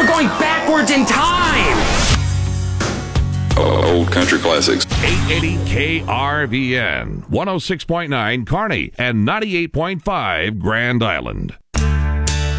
We're going backwards in time! Old country classics. 880 KRVN, 106.9 Kearney, and 98.5 Grand Island.